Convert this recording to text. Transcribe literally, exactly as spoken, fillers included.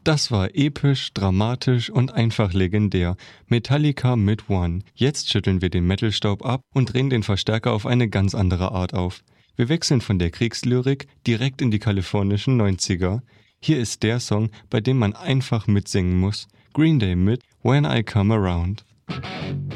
Das war episch, dramatisch und einfach legendär. Metallica mit One. Jetzt schütteln wir den Metalstaub ab und drehen den Verstärker auf eine ganz andere Art auf. Wir wechseln von der Kriegslyrik direkt in die kalifornischen neunziger. Hier ist der Song, bei dem man einfach mitsingen muss. Green Day mit When I Come Around.